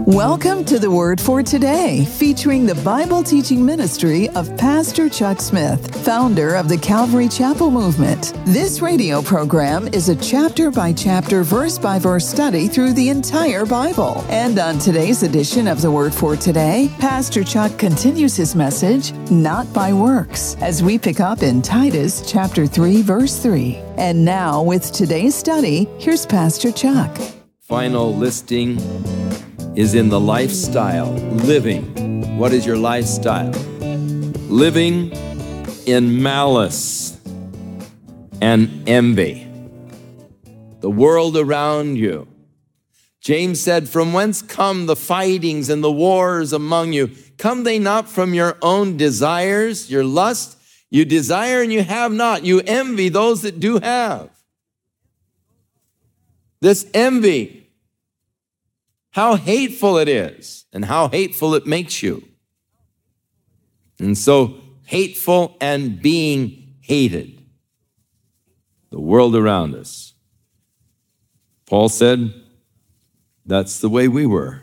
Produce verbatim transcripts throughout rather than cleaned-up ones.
Welcome to the Word for Today, featuring the Bible teaching ministry of Pastor Chuck Smith, founder of the Calvary Chapel Movement. This radio program is a chapter-by-chapter, verse-by-verse study through the entire Bible. And on today's edition of the Word for Today, Pastor Chuck continues his message, Not by Works, as we pick up in Titus chapter three, verse three. And now, with today's study, here's Pastor Chuck. Final listing is in the lifestyle, living. What is your lifestyle? Living in malice and envy. The world around you. James said, from whence come the fightings and the wars among you? Come they not from your own desires, your lust? You desire and you have not. You envy those that do have. This envy, how hateful it is and how hateful it makes you. And so hateful and being hated. The world around us. Paul said, that's the way we were.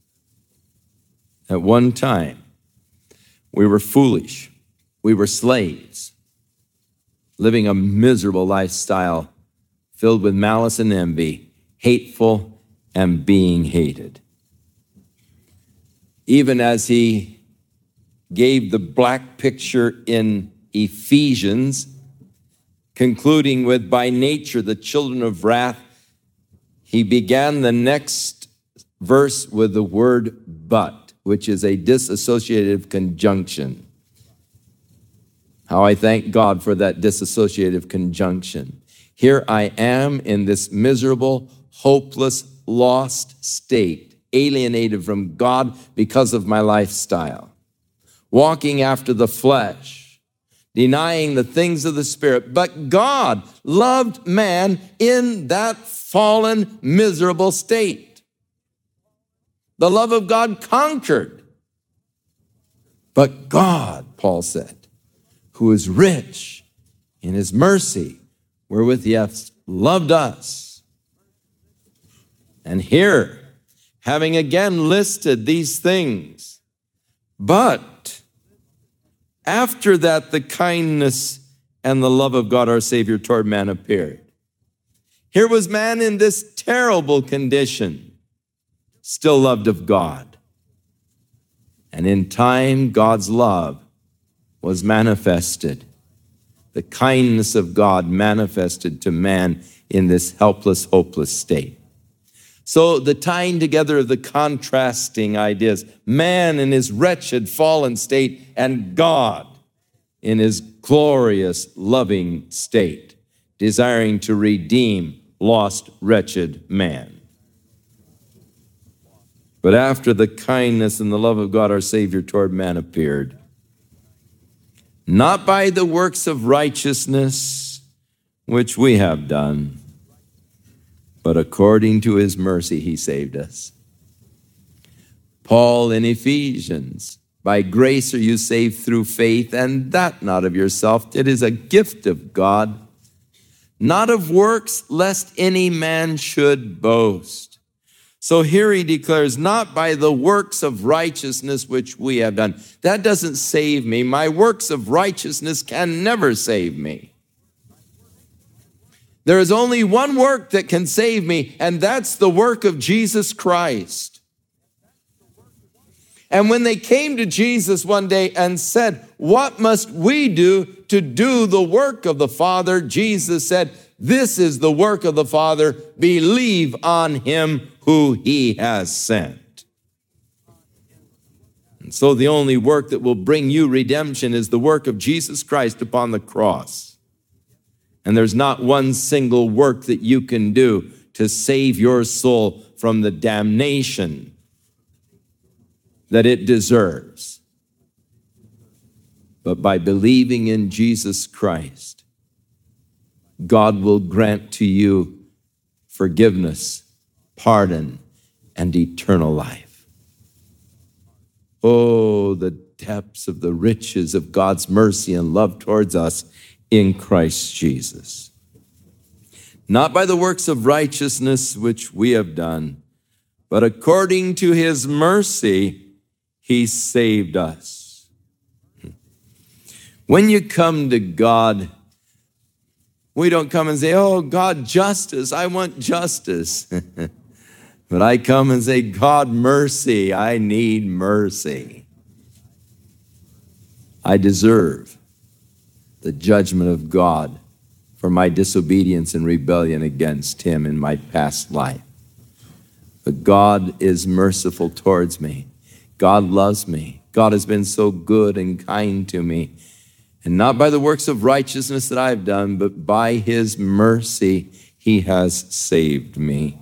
At one time, we were foolish. We were slaves, living a miserable lifestyle filled with malice and envy, hateful and being hated. Even as he gave the black picture in Ephesians, concluding with, by nature, the children of wrath, he began the next verse with the word but, which is a dissociative conjunction. How I thank God for that dissociative conjunction. Here I am in this miserable, hopeless, lost state, alienated from God because of my lifestyle, walking after the flesh, denying the things of the Spirit. But God loved man in that fallen, miserable state. The love of God conquered. But God, Paul said, who is rich in his mercy, wherewith he hath loved us. And here, having again listed these things, but after that the kindness and the love of God our Savior toward man appeared. Here was man in this terrible condition, still loved of God. And in time, God's love was manifested. The kindness of God manifested to man in this helpless, hopeless state. So the tying together of the contrasting ideas, man in his wretched, fallen state, and God in his glorious, loving state, desiring to redeem lost, wretched man. But after the kindness and the love of God our Savior toward man appeared, not by the works of righteousness which we have done, but according to his mercy, he saved us. Paul in Ephesians, by grace are you saved through faith, and that not of yourself. It is a gift of God, not of works, lest any man should boast. So here he declares, not by the works of righteousness which we have done. That doesn't save me. My works of righteousness can never save me. There is only one work that can save me, and that's the work of Jesus Christ. And when they came to Jesus one day and said, what must we do to do the work of the Father? Jesus said, this is the work of the Father. Believe on him who he has sent. And so the only work that will bring you redemption is the work of Jesus Christ upon the cross. And there's not one single work that you can do to save your soul from the damnation that it deserves. But by believing in Jesus Christ, God will grant to you forgiveness, pardon, and eternal life. Oh, the depths of the riches of God's mercy and love towards us in Christ Jesus. Not by the works of righteousness which we have done, but according to his mercy, he saved us. When you come to God, we don't come and say, oh, God, justice, I want justice. But I come and say, God, mercy, I need mercy. I deserve the judgment of God for my disobedience and rebellion against him in my past life. But God is merciful towards me. God loves me. God has been so good and kind to me. And not by the works of righteousness that I've done, but by his mercy, he has saved me.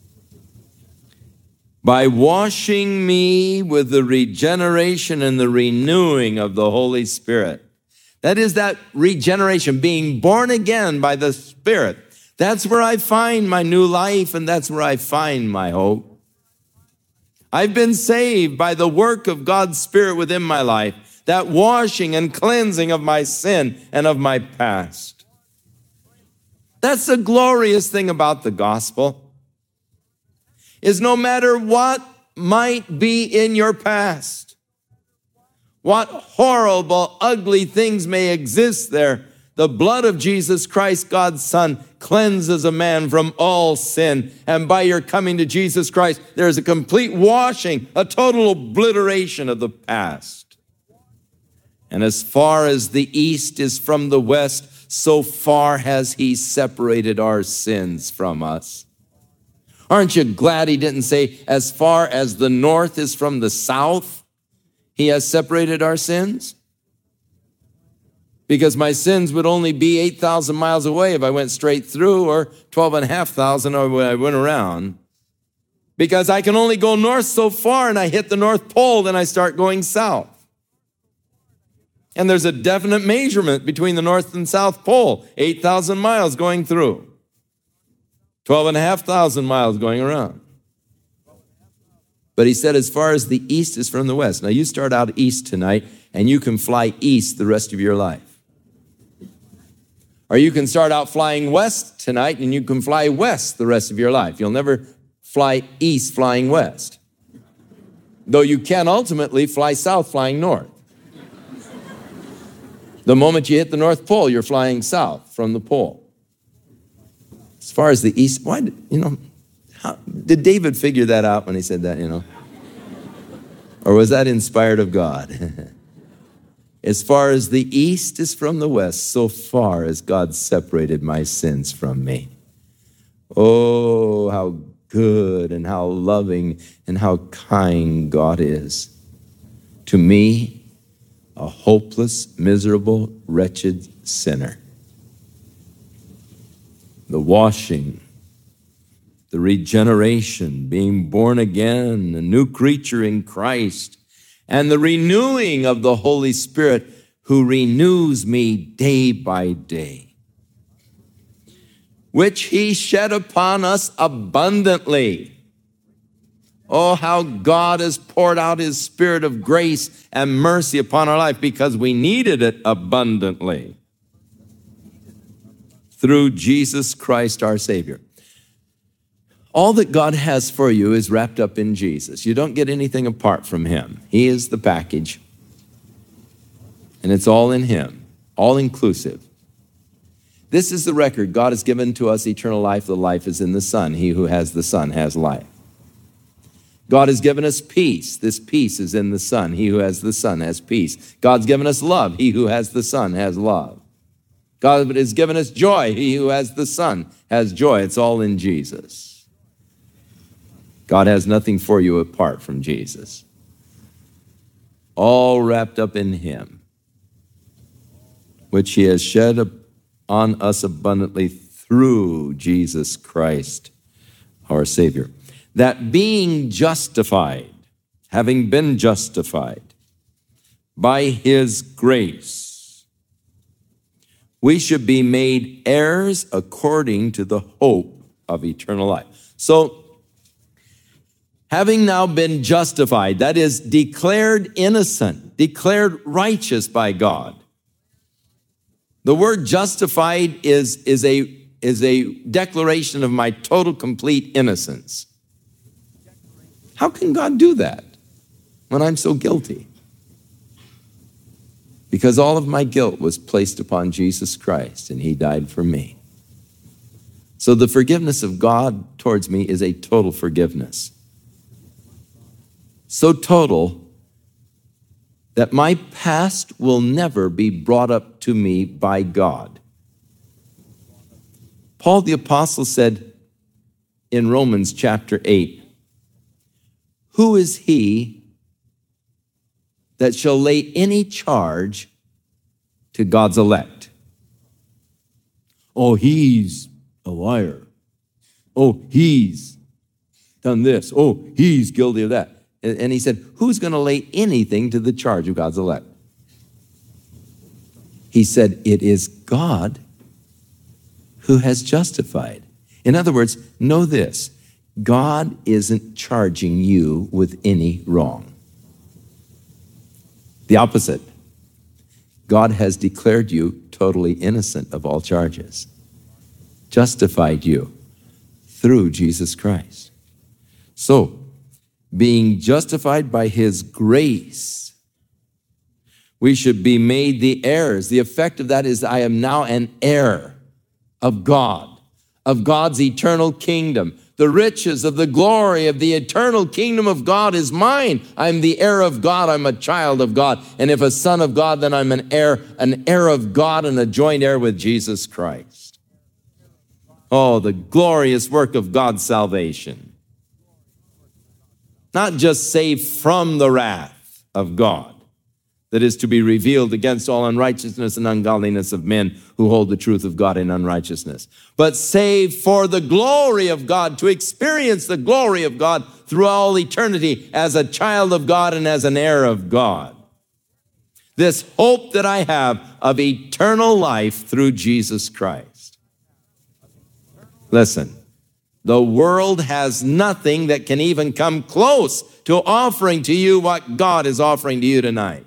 By washing me with the regeneration and the renewing of the Holy Spirit. That is that regeneration, being born again by the Spirit. That's where I find my new life, and that's where I find my hope. I've been saved by the work of God's Spirit within my life, that washing and cleansing of my sin and of my past. That's the glorious thing about the gospel, is no matter what might be in your past, what horrible, ugly things may exist there, the blood of Jesus Christ, God's Son, cleanses a man from all sin. And by your coming to Jesus Christ, there is a complete washing, a total obliteration of the past. And as far as the east is from the west, so far has he separated our sins from us. Aren't you glad he didn't say, as far as the north is from the south, he has separated our sins? Because my sins would only be eight thousand miles away if I went straight through, or twelve and a half thousand when I went around. Because I can only go north so far, and I hit the North Pole, then I start going south. And there's a definite measurement between the North and South Pole, eight thousand miles going through. twelve and a half thousand miles going around. But he said, as far as the east is from the west. Now you start out east tonight, and you can fly east the rest of your life. Or you can start out flying west tonight, and you can fly west the rest of your life. You'll never fly east flying west. Though you can ultimately fly south flying north. The moment you hit the North Pole, you're flying south from the pole. As far as the east, why, did, you know, how, did David figure that out when he said that, you know? Or was that inspired of God? As far as the east is from the west, so far as God separated my sins from me. Oh, how good and how loving and how kind God is to me, a hopeless, miserable, wretched sinner. The washing, the regeneration, being born again, a new creature in Christ, and the renewing of the Holy Spirit who renews me day by day, which he shed upon us abundantly. Oh, how God has poured out his Spirit of grace and mercy upon our life because we needed it abundantly through Jesus Christ our Savior. All that God has for you is wrapped up in Jesus. You don't get anything apart from him. He is the package. And it's all in him, all inclusive. This is the record. God has given to us eternal life. The life is in the Son. He who has the Son has life. God has given us peace. This peace is in the Son. He who has the Son has peace. God's given us love. He who has the Son has love. God has given us joy. He who has the Son has joy. It's all in Jesus. God has nothing for you apart from Jesus. All wrapped up in him, which he has shed on us abundantly through Jesus Christ, our Savior. That being justified, having been justified by his grace, we should be made heirs according to the hope of eternal life. So, having now been justified, that is, declared innocent, declared righteous by God. The word justified is, is, a, is a declaration of my total, complete innocence. How can God do that when I'm so guilty? Because all of my guilt was placed upon Jesus Christ, and he died for me. So the forgiveness of God towards me is a total forgiveness. So total that my past will never be brought up to me by God. Paul the Apostle said in Romans chapter eight, who is he that shall lay any charge to God's elect? Oh, he's a liar. Oh, he's done this. Oh, he's guilty of that. And he said, who's going to lay anything to the charge of God's elect? He said, it is God who has justified. In other words, know this, God isn't charging you with any wrong. The opposite. God has declared you totally innocent of all charges, justified you through Jesus Christ. So, being justified by his grace, we should be made the heirs. The effect of that is I am now an heir of God, of God's eternal kingdom. The riches of the glory of the eternal kingdom of God is mine. I'm the heir of God. I'm a child of God. And if a son of God, then I'm an heir, an heir of God and a joint heir with Jesus Christ. Oh, the glorious work of God's salvation. Not just saved from the wrath of God that is to be revealed against all unrighteousness and ungodliness of men who hold the truth of God in unrighteousness, but saved for the glory of God, to experience the glory of God through all eternity as a child of God and as an heir of God. This hope that I have of eternal life through Jesus Christ. Listen. The world has nothing that can even come close to offering to you what God is offering to you tonight.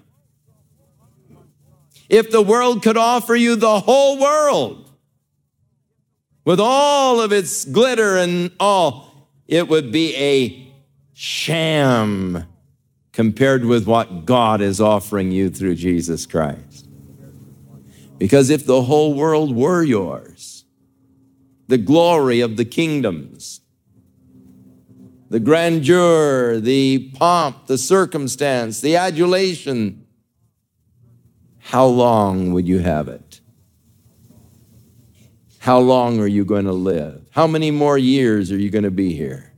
If the world could offer you the whole world with all of its glitter and all, it would be a sham compared with what God is offering you through Jesus Christ. Because if the whole world were yours, the glory of the kingdoms, the grandeur, the pomp, the circumstance, the adulation, how long would you have it? How long are you going to live? How many more years are you going to be here?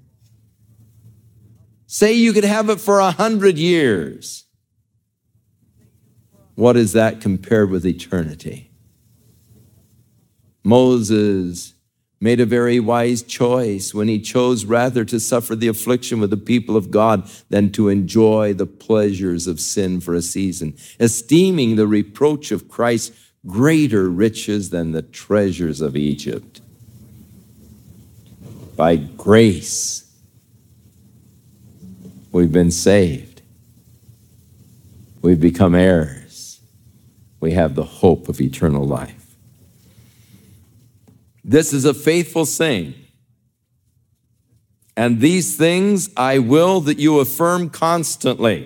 Say you could have it for a hundred years. What is that compared with eternity? Moses made a very wise choice when he chose rather to suffer the affliction with the people of God than to enjoy the pleasures of sin for a season, esteeming the reproach of Christ greater riches than the treasures of Egypt. By grace, we've been saved. We've become heirs. We have the hope of eternal life. This is a faithful saying. And these things I will that you affirm constantly,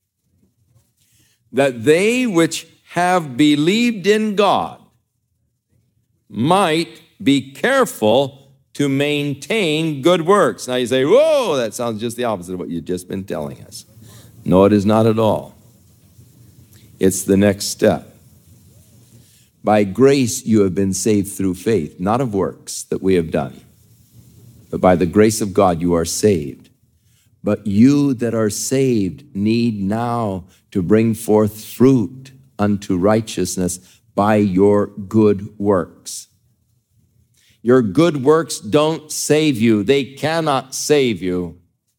that they which have believed in God might be careful to maintain good works. Now you say, whoa, that sounds just the opposite of what you've just been telling us. No, it is not at all. It's the next step. By grace you have been saved through faith, not of works that we have done, but by the grace of God you are saved. But you that are saved need now to bring forth fruit unto righteousness by your good works. Your good works don't save you. They cannot save you.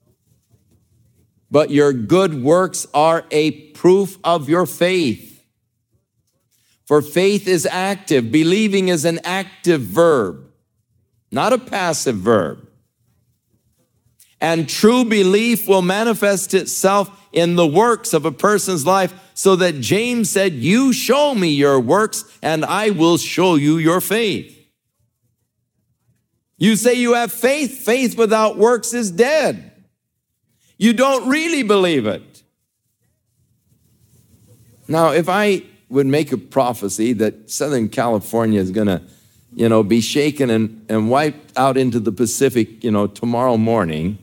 But your good works are a proof of your faith. For faith is active. Believing is an active verb, not a passive verb. And true belief will manifest itself in the works of a person's life, so that James said, you show me your works and I will show you your faith. You say you have faith. Faith without works is dead. You don't really believe it. Now, if I would make a prophecy that Southern California is going to, you know, be shaken and, and wiped out into the Pacific, you know, tomorrow morning,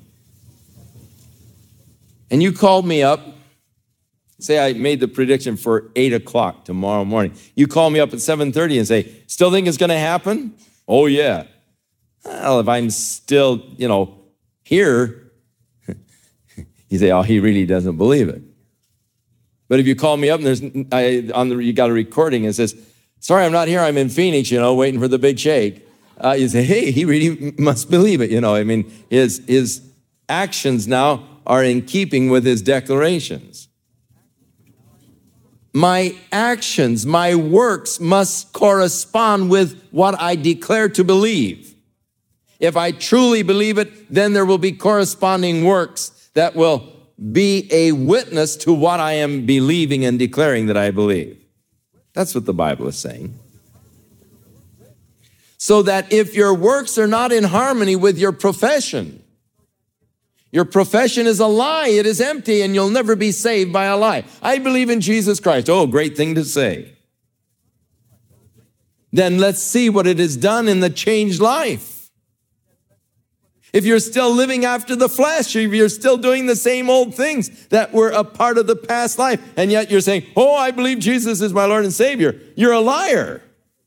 and you called me up, say I made the prediction for eight o'clock tomorrow morning. You call me up at seven thirty and say, still think it's going to happen? Oh, yeah. Well, if I'm still, you know, here, you say, oh, he really doesn't believe it. But if you call me up and there's, I, on the, you got a recording and it says, sorry, I'm not here. I'm in Phoenix, you know, waiting for the big shake. Uh, you say, hey, he really must believe it. You know, I mean, his, his actions now are in keeping with his declarations. My actions, my works must correspond with what I declare to believe. If I truly believe it, then there will be corresponding works that will be a witness to what I am believing and declaring that I believe. That's what the Bible is saying. So that if your works are not in harmony with your profession, your profession is a lie, it is empty, and you'll never be saved by a lie. I believe in Jesus Christ. Oh, great thing to say. Then let's see what it has done in the changed life. If you're still living after the flesh, if you're still doing the same old things that were a part of the past life, and yet you're saying, oh, I believe Jesus is my Lord and Savior, you're a liar.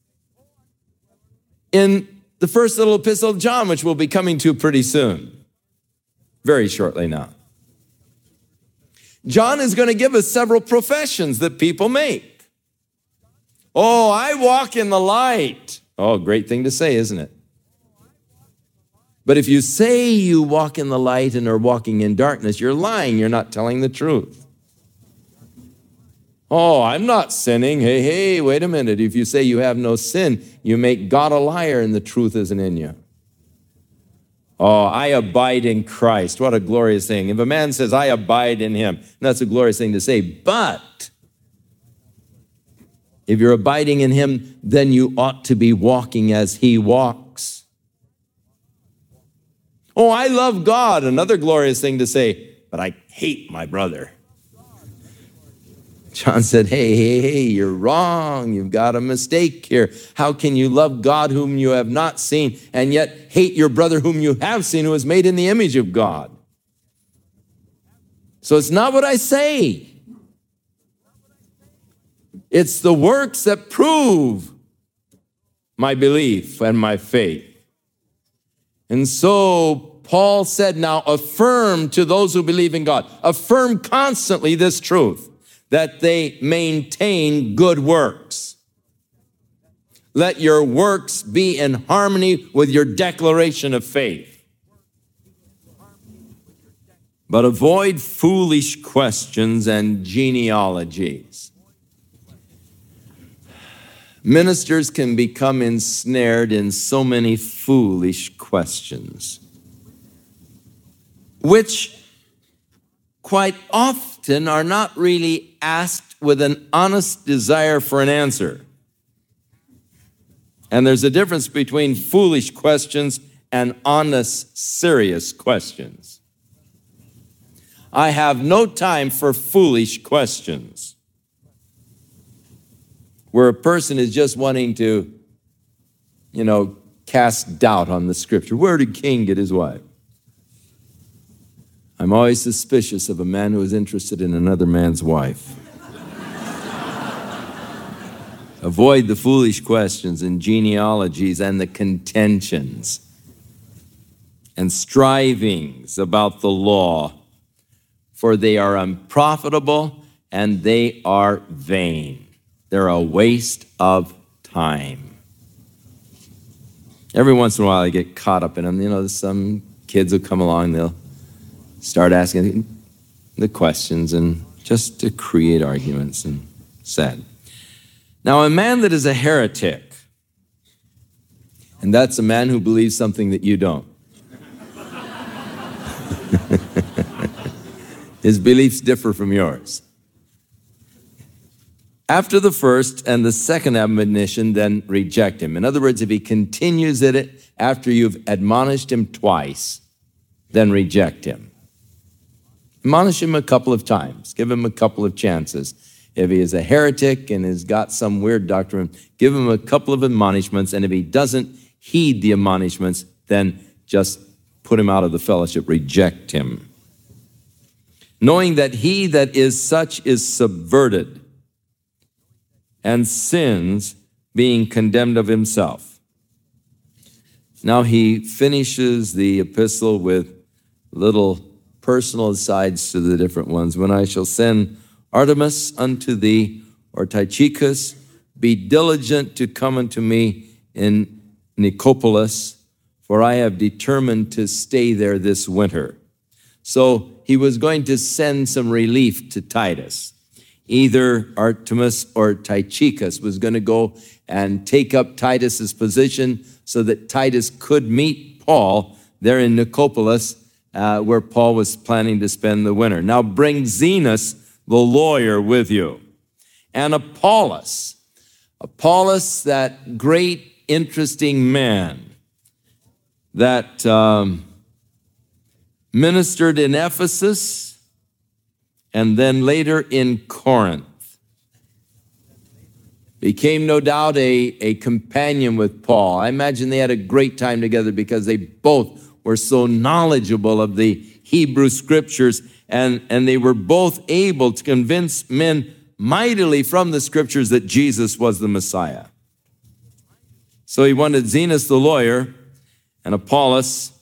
In the first little epistle of John, which we'll be coming to pretty soon, very shortly now, John is going to give us several professions that people make. Oh, I walk in the light. Oh, great thing to say, isn't it? But if you say you walk in the light and are walking in darkness, you're lying. You're not telling the truth. Oh, I'm not sinning. Hey, hey, wait a minute. If you say you have no sin, you make God a liar and the truth isn't in you. Oh, I abide in Christ. What a glorious thing. If a man says, I abide in him, that's a glorious thing to say. But if you're abiding in him, then you ought to be walking as he walks. Oh, I love God. Another glorious thing to say, but I hate my brother. John said, hey, hey, hey, you're wrong. You've got a mistake here. How can you love God whom you have not seen and yet hate your brother whom you have seen, who is made in the image of God? So it's not what I say. It's the works that prove my belief and my faith. And so Paul said, now affirm to those who believe in God, affirm constantly this truth, that they maintain good works. Let your works be in harmony with your declaration of faith. But avoid foolish questions and genealogies. Ministers can become ensnared in so many foolish questions, which quite often are not really asked with an honest desire for an answer. And there's a difference between foolish questions and honest, serious questions. I have no time for foolish questions, where a person is just wanting to, you know, cast doubt on the scripture. Where did Cain get his wife? I'm always suspicious of a man who is interested in another man's wife. Avoid the foolish questions and genealogies and the contentions and strivings about the law, for they are unprofitable and they are vain. They're a waste of time. Every once in a while I get caught up in them. You know, some kids will come along, they'll start asking the questions and just to create arguments, and sad. Now, a man that is a heretic, and that's a man who believes something that you don't. His beliefs differ from yours. After the first and the second admonition, then reject him. In other words, if he continues at it after you've admonished him twice, then reject him. Admonish him a couple of times. Give him a couple of chances. If he is a heretic and has got some weird doctrine, give him a couple of admonishments. And if he doesn't heed the admonishments, then just put him out of the fellowship. Reject him. Knowing that he that is such is subverted and sins, being condemned of himself. Now he finishes the epistle with little personal asides to the different ones. When I shall send Artemas unto thee, or Tychicus, be diligent to come unto me in Nicopolis, for I have determined to stay there this winter. So he was going to send some relief to Titus. Either Artemas or Tychicus was going to go and take up Titus's position so that Titus could meet Paul there in Nicopolis, uh, where Paul was planning to spend the winter. Now bring Zenas, the lawyer, with you, and Apollos. Apollos, that great, interesting man that um, ministered in Ephesus and then later in Corinth. Became, no doubt, a, a companion with Paul. I imagine they had a great time together because they both were so knowledgeable of the Hebrew scriptures, and, and they were both able to convince men mightily from the scriptures that Jesus was the Messiah. So he wanted Zenas the lawyer and Apollos,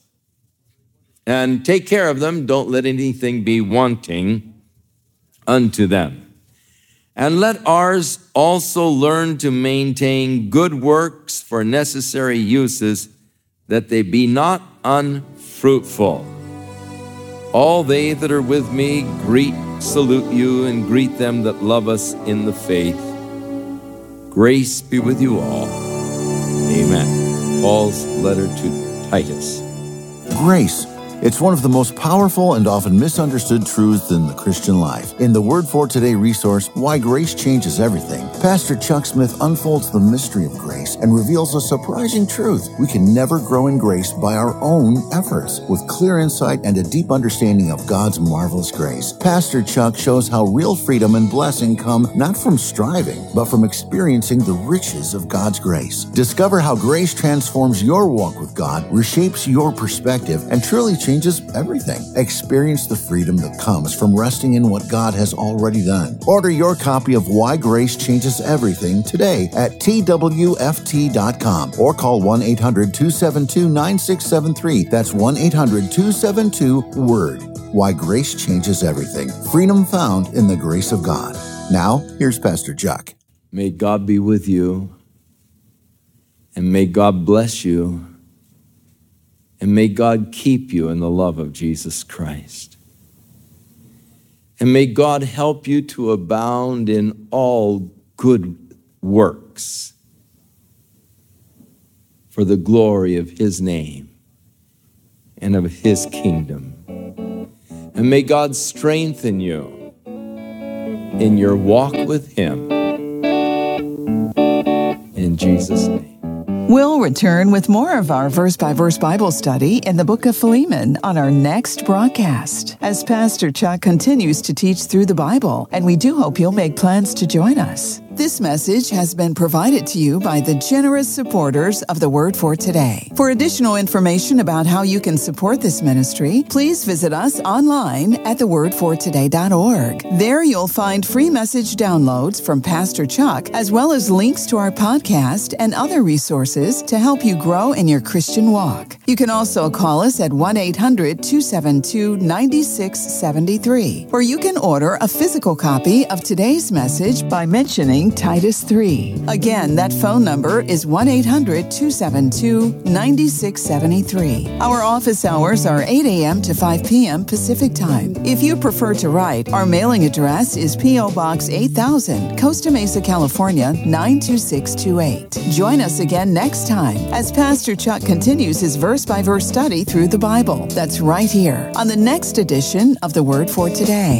and take care of them. Don't let anything be wanting unto them. And let ours also learn to maintain good works for necessary uses, that they be not unfruitful. All they that are with me greet, salute you, and greet them that love us in the faith. Grace be with you all. Amen. Paul's letter to Titus. Grace. It's one of the most powerful and often misunderstood truths in the Christian life. In the Word for Today resource, Why Grace Changes Everything, Pastor Chuck Smith unfolds the mystery of grace and reveals a surprising truth. We can never grow in grace by our own efforts. With clear insight and a deep understanding of God's marvelous grace, Pastor Chuck shows how real freedom and blessing come not from striving, but from experiencing the riches of God's grace. Discover how grace transforms your walk with God, reshapes your perspective, and truly changes changes everything. Experience the freedom that comes from resting in what God has already done. Order your copy of Why Grace Changes Everything today at T W F T dot com or call one eight hundred two seven two nine six seven three. That's one eight hundred two seven two WORD. Why Grace Changes Everything. Freedom found in the grace of God. Now, here's Pastor Chuck. May God be with you, and may God bless you, and may God keep you in the love of Jesus Christ. And may God help you to abound in all good works for the glory of His name and of His kingdom. And may God strengthen you in your walk with Him. In Jesus' name. We'll return with more of our verse-by-verse Bible study in the book of Philemon on our next broadcast, as Pastor Chuck continues to teach through the Bible, and we do hope you'll make plans to join us. This message has been provided to you by the generous supporters of the Word for Today. For additional information about how you can support this ministry, please visit us online at the word for today dot org. There you'll find free message downloads from Pastor Chuck, as well as links to our podcast and other resources to help you grow in your Christian walk. You can also call us at one eight hundred two seven two nine six seven three, or you can order a physical copy of today's message by mentioning Titus three. Again, that phone number is one eight hundred two seven two nine six seven three. Our office hours are eight a.m. to five p.m. Pacific Time. If you prefer to write, our mailing address is P O. Box eight thousand, Costa Mesa, California nine two six two eight. Join us again next time as Pastor Chuck continues his verse-by-verse study through the Bible. That's right here on the next edition of the Word for Today.